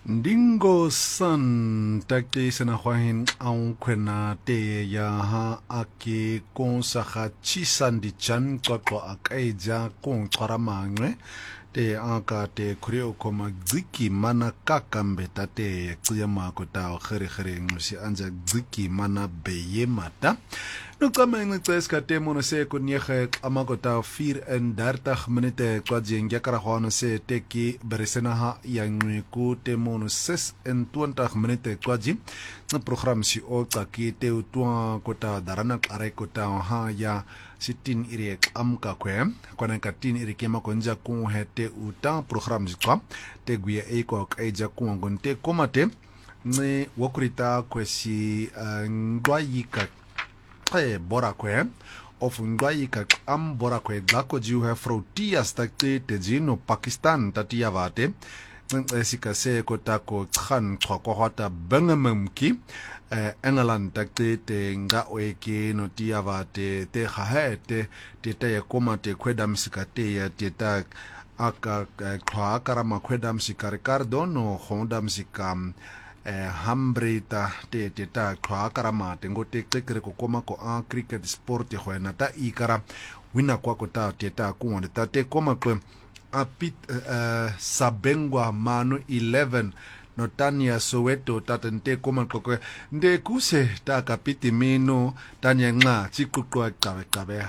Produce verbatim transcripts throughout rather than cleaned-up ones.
Dingo san takte sena hwahin ang kwena te ya ha ake kong sa ha chisan di chan kwa akaija kong twara mangwe te aka te kureo koma gziki mana kakambe tate ya mako ta khere khere ngusi anja gziki mana beye mata Nukama ngitseska te mono se kunyege amakota vier en dertig minute kwa jengia karahwana se teki beresena ha yang ku te mono ses en twintig minute kwa jim na program si o taki te utwa kota darana kare kota ha ya sitin iri amka kwe kwana katin iri kema konja ku hete uta program si kwa te guya eko kaija ku ngonte komate ne wakurita kwesi ngwa yika Hey, bora kwe of ngwai ka am bora kwe glako jiu he frotias takte te jino Pakistan tatia vate sika se ko tako khan kwa kwa hata bengamki England takte te nga oeke no tia vate te khahete te te koma te kwedam sikate ya te ta aka kwa karama kwedam sikar Ricardo no hondam sikam Eh, hambrita te te ta kwa karama te ngote tekere ko koma ko a cricket sport ho na ta ikara wina kwa ko ta te ta ku on ta te koma ko a pit uh, sabengwa mano eleven no tania soweto tatente koma ko nde kuse ta kapiti mino tanya nga chikukwa kabe kabe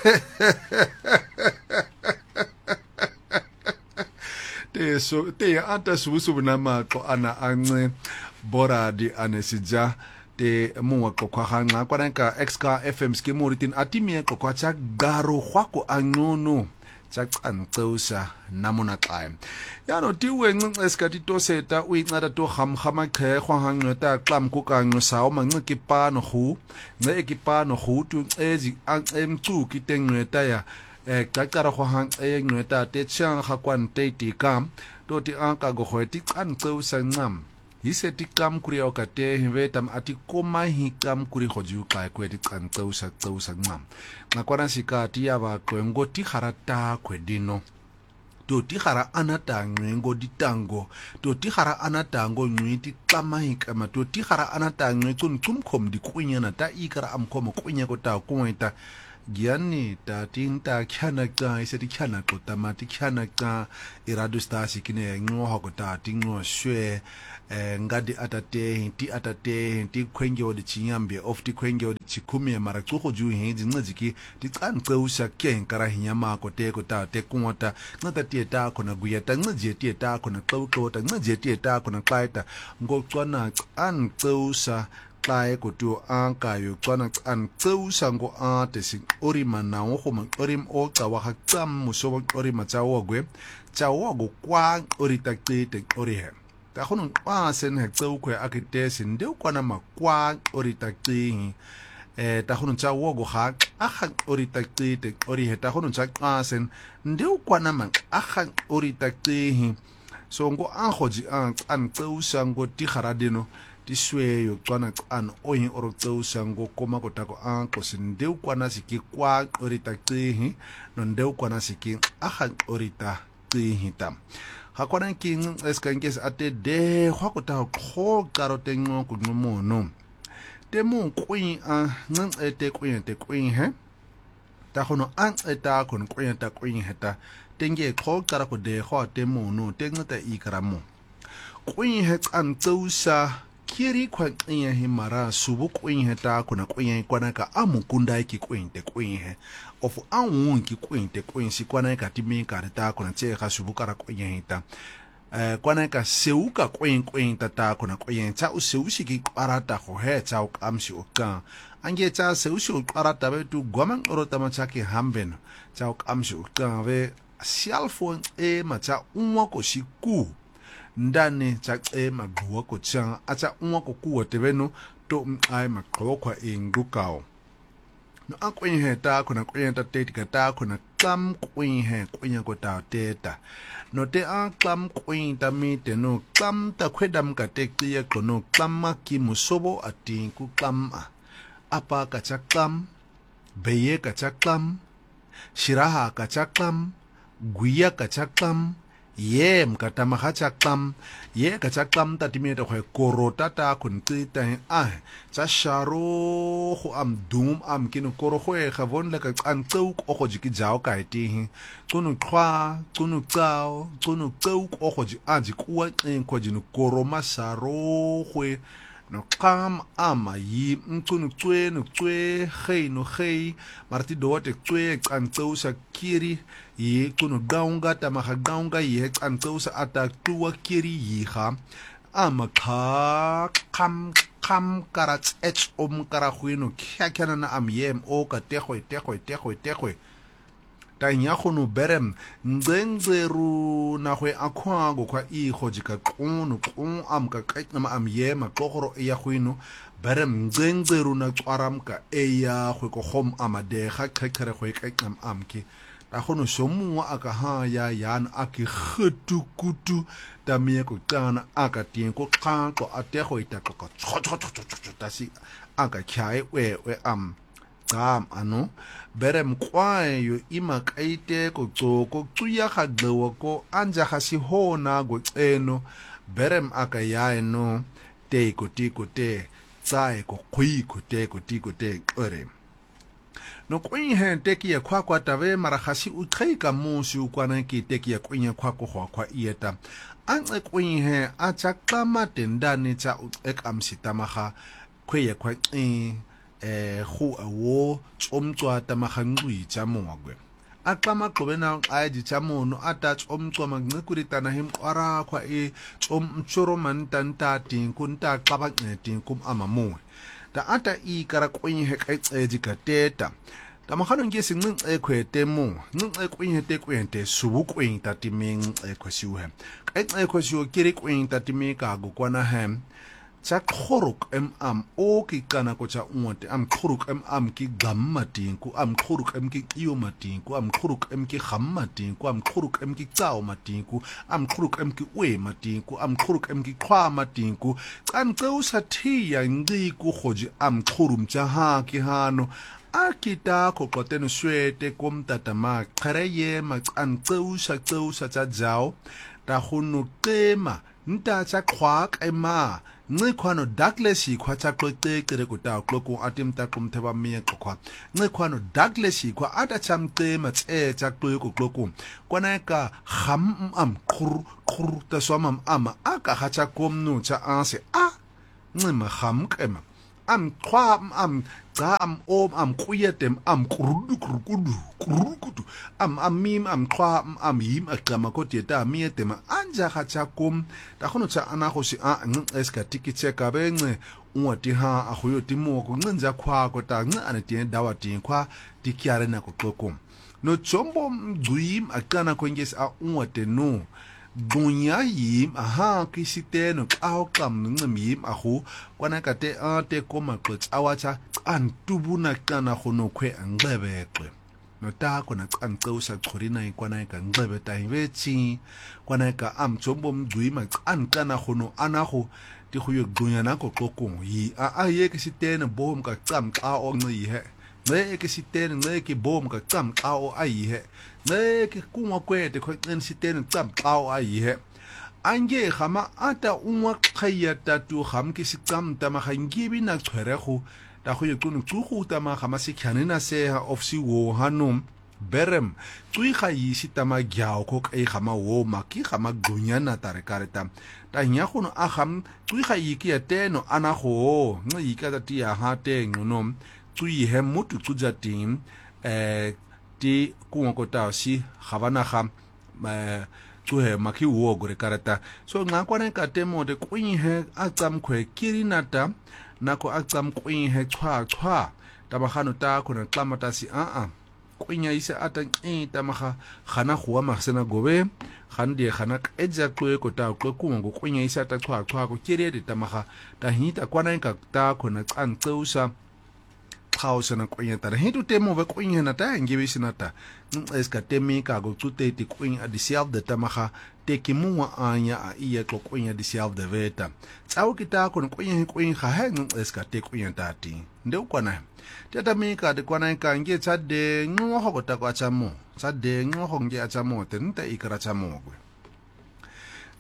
te so te ata susu na ma ko ana ane bora di anesija te muwa ko kwa hanga kwa nka xk fm ski muritin atimie ko kwa cha garo khwako anono cha qantseusa namona xa yano tiwe ncesikati to seta uyincada to hamhama khe khwahanga ta qam ku kanyo sawo manqiki pano khu nce ekipano khu tu ezi emtsuki tengweta ya eh kakara go hang e ngweta te tshang ga kwante ti kam to ti anka go go ti kantseu sa ngam hise ti kam kuri o ka te vetam ati koma hi kam kuri go ju ka ko ti kantseu sa tseu sa ngam ngakwana sika ti ya ba ko ngo ti harata kwedino to ti hara anata ngo di tango to ti hara anata ngo ngwiti kama hi kama to ti hara anata ngwe tsun tsum khom di kunyana ta ikara am khom kunya ko ta kuita Gianni ta tinta kyana ka ise ti kyana ko tamati kyana ka iradu stasi kine ngo ho ko ta tingo shwe ngadi atate ti atate ti kwenge odi chinyambe of ti kwenge odi chikumi mara tsugo ju hinzi nziki ti tsantseusa ke nkara hinyama ko te ko ta te kunota ngata ti ta ko na guyeta ngje ti ta ko na qawqota ngje ti ta ko na qaita ngo tswana tsantseusa Kai ko tu anka yo tswana an tseusa ngo a te sing orima na ngo go orim o tsa wa ga tsam muso orima tsa wa gwe tsa wa go kwa orita tete orihe ta go no a sen he tseu kwe akite sin de kwana makwa orita tsingi eh ta go no tsa wa go ga a ga orita tete orihe ta go no tsa a sen de kwana ma a ga orita tsingi so ngo a goji an an tseusa ngo ti garadino tiswe yo tswana an oyin oro tseusa ngo koma ko tako an ko sindeu kwana siki kwa orita tsihi no ndeu kwana siki aha orita tsihi tam ha kwana king eskanges ate de khwa ko ta kho karo tengo ko ngomono te mo kwin a nang ete kwin te kwin he ta khono an eta kon kwin ta kwin heta tenge kho karo ko de kho te mo no tengata ikramo kwin he tsan tseusa Kiri kwa kwenye himara subu kwenye heta kuna kwenye kwa naka amu kunda iki kwenye te kwenye he ofu amu unki kwenye te kwenye si kwa naka timi karita kuna tseha subu kara kwenye heta kwa naka seuka kwenye kwenye tata kuna kwenye cha useushi ki kwarata hohe cha ukamshi uka ange cha seushi ukwarata betu gwamang orota machaki hambeno cha ukamshi uka ve sialfo e macha unwako shiku ndane chaqe magwa ko cha acha unwa ko kuwa tebeno to ai makho kwa ingukao no akwenye heta kuna kwenye ta tete ta kuna klam kwenye he kwenye ko ta teta no te a klam kwenye ta mite no klam ta kwedam ka tekye ko no klam ki musobo ati ku klam apa ka cha klam beye ka cha klam shiraha ka cha klam guya ka cha klam ye mkatama hacha kam ye kacha kam tatimete khwe korota ta kunqita a tsa sharo go am dum am kino koro khwe khavon le ka qanqeu ko go jiki jao ka iti tsunu khwa tsunu tsao tsunu qeu ko go ji a ji kuwa qen ko jinu koro masaro khwe no qam ama yi mtsunu tswe no tswe khei no khei marti dote tswe qanqeu sa kiri yi kuno gaunga tamaga gaunga yi qanqeu sa ata tuwa kiri yi ga ama kha kham kham karats ets om karagweno khyakana na am yem o ka tego tego tego tego tanya khono berem ngengzeru na khwe akhwa go kwa I khojika qono qon am ka qetna am yema qogoro ya khwino berem ngengzeru na tswaram ka eya khwe ko khom amade ga qhekhere khwe qetna am ke ta khono somuwa aka ha ya yan aki khutukutu ta mie ko tsana aka tien ko qanqo atego itaqo ka tasi aka khae we we am Gam ano berem kwae yo imakaite ko tsoko tsuya ga glewo ko anja ga si hona go tseno berem akaya no te ko tiko te tsae ko khwi ko te ko tiko te ore no kwin he te ki kwa kwa tave mara ga si u tkhika mo si u kwana ki te ki kwin kwa ko kwa ieta ance kwin he a tsakama tendane tsa u ekamsitamaga khwe kwa e eh go awo tsomtswa tamaganqwi tsa mongwe aqama qobena a di tsa mono ata tsomtswa magncikuritana himqara kwa e tsomtshoro mantanta tin kunta qabaqetin kum amamu ta ata I kara kwinhe qaitsedi kateta tamagano nge sincince khwete mo ncince kwinhete kwente subukwenta timing ekhwesiwe qaitsekhwesiwe kiri kwenta timika go kwana hem tsa khoruk em am o ki kana ko tsa ungote am khoruk em am ki gamma tinku am khoruk em ki iyo matinku am khoruk em ki gamma tinku am khoruk em ki tsao matinku am khoruk em ki we matinku am khoruk em ki khwa matinku tsanqeu sa thiya ngi ku khoji am khorum tsa ha ki hano akita ko qoteno swete komtatama qhareye matsanqeu sa qeu sa tsa jao ta khunu qema nta tsa khwak ema nqikhwano Douglas yikhwa taqoqeqere kuta xoko atimta qumtheba miyeqhwa nqikhwano Douglas yikhwa ata chamcema tse taqoqo xoko kwanaka kham am khur khur taswama ama aka hacha komnu cha ase a ncima kham kema am khwa am cha am om am kuyetem am kurudu kurudu kurudu am amim am khwa am yim aqama kodeta miyetem anja hacha kom ta khono cha ana go si a eska tikitse ka bence unwati ha a go yotimo go ncinza khwa ko ta nci ane tie dawa tie khwa dikiare na ko xoko no tsombo mdzwim aqana ko ngesi a unwate no dunya yim aha kisiteno qaho qam ncim yim ahu kwana kate ate koma qetsa awacha antubuna kana khono khwe anqebeqe no ta kona qanqeusa chorina ikwana ka nqebe ta ivetsi kwana ka am tsombo mdzwima qanqana khono anago ti go yo dunya na ko xokong yi a a ye kisiteno bom ka qam qa onqi he nge kisiteno nge ki bom ka qam qa o ayi he nge ke kunwa kwete ko qen sitene tsam xaw ayihe ange gama ata unwa khaya tatu gam ke sicam tama gangibi na chwerego ta go yqunu tsugu tama gama sikhanena seha of si wo hanum berem tsui ga yisi tama gyao ko kai gama wo maki gama gonyana tare kareta ta nya gono a gam tsui ga yiki ya teno ana go ngi yika ta tia ha te ngono tsui he mutu tsuja tim eh ti kuwa kota si khabana kham ma tsuhe maki wo gore karata so nga kwana ka temo de kwin he atsam khwe kirinata nako atsam kwin he chwa chwa tabagano ta khona tlamata si a a kwinya isa ata nta maga gana gowa magsena gobe gan die gana eja kwe kota kwe kuwa go kwinya isa ta chwa chwa ko kirede tamaga ta hita kwana ka ta khona tsantseusa House na kwinya tara hitu temo ve kwinya na ta ngibe sinata eska temika go tsuteti kwinya di self de tamaga teki muwa anya a iya ko kwinya di self de veta tsawo kita ko kwinya kwinya ga ha eska te kwinya tati nde ukwana tata mika de kwana ka nge tsade ngo go ta kwa tsamo tsade ngo go nge atsamo te nta ikara tsamo gwe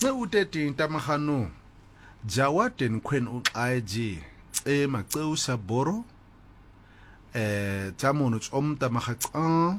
nce uteting tamagano jawaten kwen u aiji e maceu saboro eh tamono tsom tamagatsa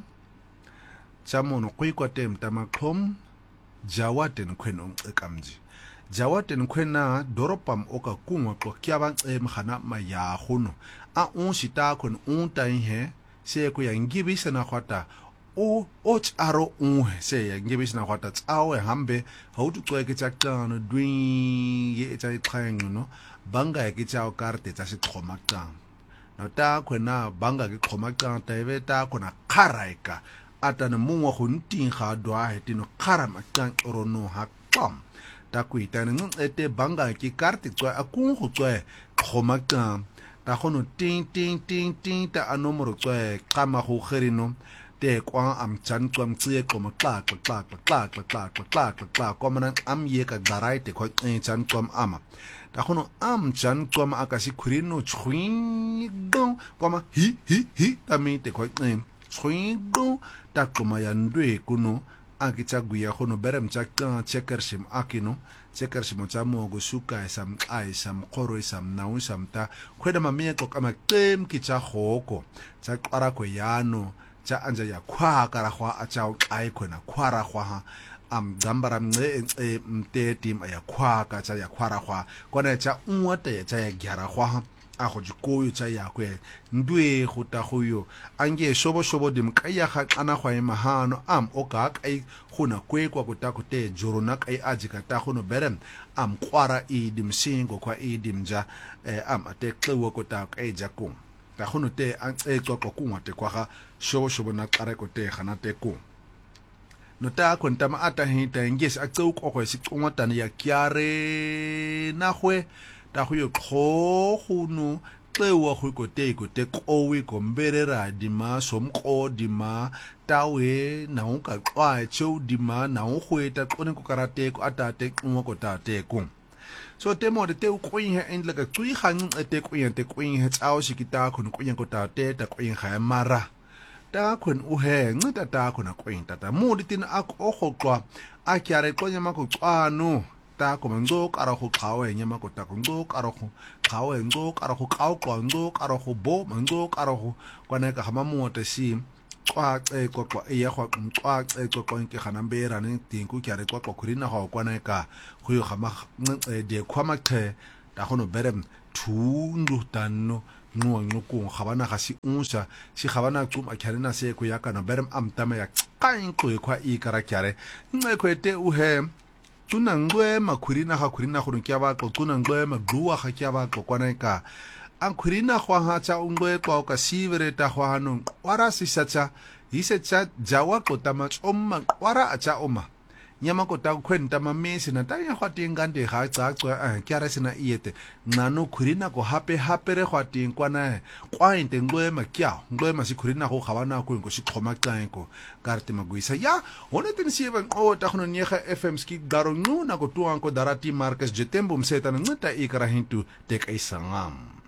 tamono kwikwatem tamakhom jawaten kwen u ekamji jawaten kwena doropam oka kungwa ko kyabang emkhana mayahuno a un sita kon un tainhe se ko yangibi sana khwata o och aro un se yangibi sana khwata tsawe hambe hautu tsweke tsakana dwing ye tsa itlhango no banga ke tsa karte tsa se tlhomakang no ta kwena banga ke tlhomakang ta ebe ta kona kharaika atana mungwa go nting ga dwa hetino kharama tang orono ha qam ta kuita neng ete banga ke karte tswa akung go tswa tlhomakang ta gono ting ting ting ting ta anomoro tswa qama go kgerino te kwa am tsan tswa mtsie ko makla kla kla kla kla kla kla kla ko mana am ye ka daraite ko tsan tswa ama ta gono am tsan tswa akasi khurino chwing dong ko ma hi hi hi ta mi te ko chwing dong ta kuma ya ndwe kuno akitsa guya gono berem tsaka checkershim akino checkershim tsa mogo suka sam ai sam khoro sam naun sam ta khweda mamie ko kama tem kitsa hoko tsa qara ko yano tsa anja ya khwa kara khwa a tsa ai khona khwara khwa am dambara mne e mte tim ya khwa ka tsa ya khwara khwa kona tsa unwa te tsa ya gyara khwa a go jikoyo tsa ya kwe ndwe go ta go yo ange shobo shobo dim kaya ga kana gwa mahano am o ka kai gona kwe kwa go ta go te jorona kai ajika ta go no berem am kwara e dim singo kwa e dim ja am ate klewo go ta kai ja ko ta go no te an tse tswa ko kunwa te kwa ga shobo shobo na kare ko te gana te ko no ta ko ntama ata hita ngesi a tseu ko go se tsongwa tane ya kyare na gwe ta go yo khogunu tlewa go go te go te kowe go mberera dima somko dima tawe na unka kwa cho dima na ungweta kone ko karate ko atate ngo ko tate ko so te mo te ko yin he endle ka tsui gang te ko yin te ko yin he tsao sikita ko ko yin ko tate ta ko yin ga mara ta ko u he ngita ta ko na ko yin tata mo ditin ak o go kwa a kyare ko nyama ko tsano ta ko manzo kara go khawe nyama ko ta ko nzo kara go khawe nzo kara go kaw ko nzo kara go bo manzo kara go kwana ka hama mo te si kwa tse ko ko e ya go kwa tse ko ko nke gana mbera ne tinku kyare kwa ko khurina go kwana ka go yo gama de khwama the ta go no berem thundu tanno no ngoko gabana ga si unsa si gabana tsum a kyarena se ko ya kana berem amtama ya kain ko kwa i kara kyare nne ko ete u he tuna ngwe makhurina ga khurina go nkya ba tlo tuna ngwe magluwa ga kya ba tlo kwana ka an khurina go ha tsa ngwe kwa ka sivere ta go hanong wara sisatsa hisetsa jawa ko tama tsomma wara a tsa oma nyama ko ta khwenta mamesi na ta ya gwating gande ga tsa tswa a kyara sina iete nano khurina go hape hape re gwating kwana kwa inte ngwe makya ngwe masikhurina go gabana ko ngo sikhoma tsanko karte maguisa ya one tin sieben o ta gno nega F M ski daro no na go tuang ko darati Marcus Jetembo mseta na ngata ikara hintu tek isangam